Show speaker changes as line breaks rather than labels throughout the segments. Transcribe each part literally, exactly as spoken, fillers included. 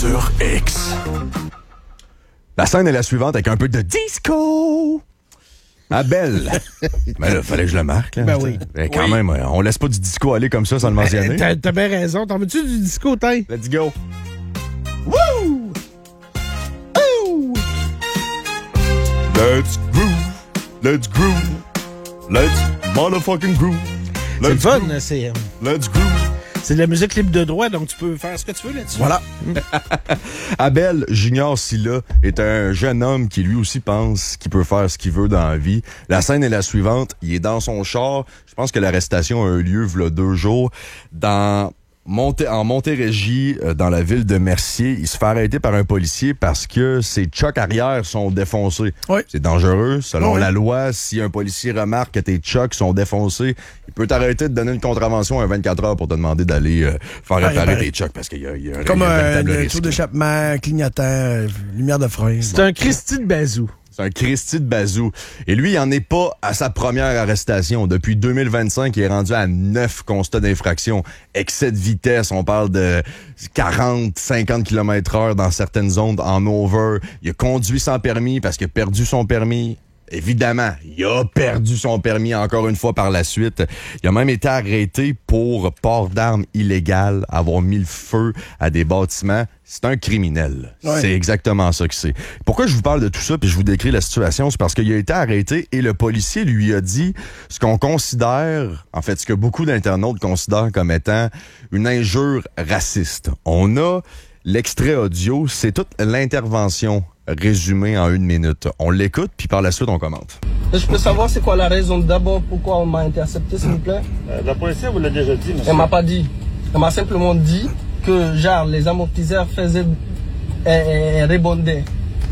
sur X. La scène est la suivante avec un peu de disco. Abel. Mais là, fallait que je le marque. Là.
Ben oui.
Mais quand
oui.
même, on laisse pas du disco aller comme ça sans le mentionner.
T'as, t'as bien raison. T'en veux-tu du disco, t'in?
Let's go.
Wouh! Ouh!
Let's groove. Let's groove. Let's motherfucking groove.
C'est le
Let's
fun,
groove.
c'est...
Let's groove.
C'est de la musique libre de droit, donc tu peux faire ce que tu veux là-dessus.
Voilà. Abel Junior Silla est un jeune homme qui lui aussi pense qu'il peut faire ce qu'il veut dans la vie. La scène est la suivante. Il est dans son char. Je pense que l'arrestation a eu lieu il y a deux jours. Dans... Monté, en Montérégie, euh, dans la ville de Mercier, il se fait arrêter par un policier parce que ses chocs arrière sont défoncés.
Oui.
C'est dangereux. Selon
oui.
la loi, si un policier remarque que tes chocs sont défoncés, il peut t'arrêter de donner une contravention à vingt-quatre heures pour te demander d'aller euh, faire réparer
réparer.
tes chocs parce qu'il y a, il y a un,
Comme
il y a un
un
véritable
euh,
risque.
tour d'échappement, clignotant, euh, lumière de frein.
C'est un Christy de bazou.
C'est un Christy de bazou. Et lui, il en est pas à sa première arrestation. Depuis deux mille vingt-cinq, il est rendu à neuf constats d'infraction. Excès de vitesse, on parle de quarante, cinquante kilomètres heure dans certaines zones en over. Il a conduit sans permis parce qu'il a perdu son permis. Évidemment, il a perdu son permis encore une fois par la suite. Il a même été arrêté pour port d'armes illégales, avoir mis le feu à des bâtiments. C'est un criminel.
Ouais.
C'est exactement ça que c'est. Pourquoi je vous parle de tout ça puis je vous décris la situation, c'est parce qu'il a été arrêté et le policier lui a dit ce qu'on considère, en fait, ce que beaucoup d'internautes considèrent comme étant une injure raciste. On a l'extrait audio, c'est toute l'intervention résumée en une minute. On l'écoute, puis par la suite, on commente.
Je peux savoir c'est quoi la raison d'abord pourquoi on m'a intercepté, s'il vous plaît?
Euh, la policière vous l'a déjà dit, monsieur.
Elle m'a pas dit. Elle m'a simplement dit que, genre, les amortisseurs faisaient... et, et, et rebondaient.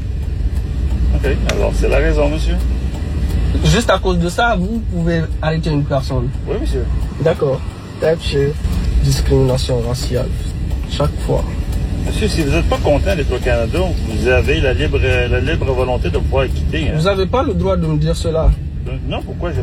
OK. Alors, c'est la raison, monsieur.
Juste à cause de ça, vous pouvez arrêter une personne.
Oui, monsieur.
D'accord. That's discrimination raciale. Chaque fois.
Monsieur, si vous n'êtes pas content d'être au Canada, vous avez la libre, la libre volonté de pouvoir quitter. Hein?
Vous n'avez pas le droit de me dire cela.
Non, pourquoi je